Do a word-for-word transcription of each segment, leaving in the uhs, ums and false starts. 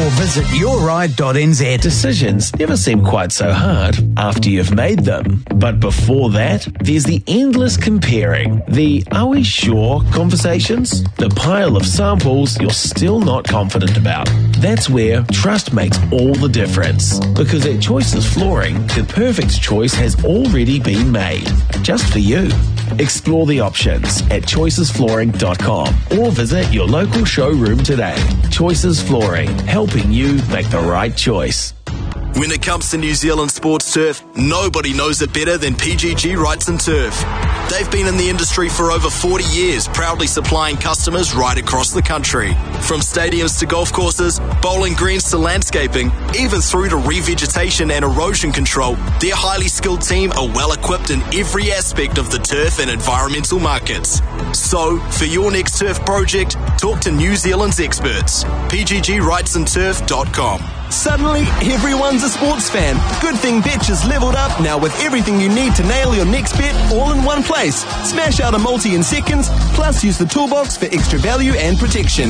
or visit your ride dot n z. Decisions never seem quite so hard after you've made them. But before that, there's the endless comparing. The "are we sure" conversations. The pile of samples you're still not confident about. That's where trust makes all the difference. Because at Choices Flooring, the perfect choice has already been made. Just for you. Explore the options at choices flooring dot com or visit your local showroom today. Choices Flooring, helping you make the right choice. When it comes to New Zealand sports turf, nobody knows it better than P G G Wrights and Turf. They've been in the industry for over forty years, proudly supplying customers right across the country. From stadiums to golf courses, bowling greens to landscaping, even through to revegetation and erosion control, their highly skilled team are well equipped in every aspect of the turf and environmental markets. So, for your next turf project, talk to New Zealand's experts. P G G Wrights and Turf dot com. Suddenly, everyone's a sports fan. Good thing Betch has leveled up now with everything you need to nail your next bet all in one place. Smash out a multi in seconds, plus use the toolbox for extra value and protection.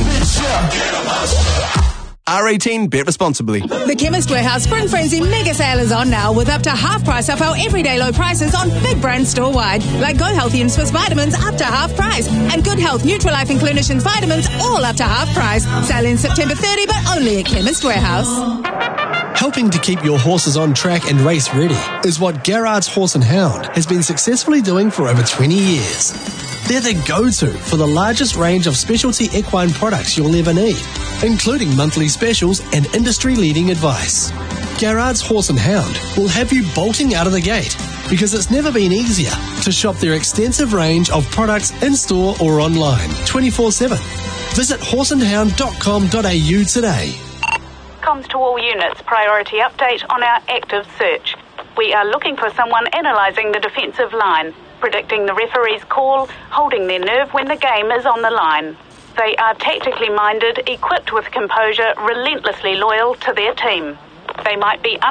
R eighteen, bet responsibly. The Chemist Warehouse Spring Frenzy Mega Sale is on now with up to half price off our everyday low prices on big brands store-wide, like Go Healthy and Swiss Vitamins up to half price, and Good Health, Nutrilife and Clinicians Vitamins all up to half price. Sale in September thirtieth, but only at Chemist Warehouse. Helping to keep your horses on track and race ready is what Garrard's Horse and Hound has been successfully doing for over twenty years. They're the go-to for the largest range of specialty equine products you'll ever need, including monthly specials and industry-leading advice. Garrard's Horse and Hound will have you bolting out of the gate because it's never been easier to shop their extensive range of products in-store or online twenty-four seven. Visit horse and hound dot com dot a u today. Comms to all units, priority update on our active search. We are looking for someone analysing the defensive line, predicting the referee's call, holding their nerve when the game is on the line. They are tactically minded, equipped with composure, relentlessly loyal to their team. They might be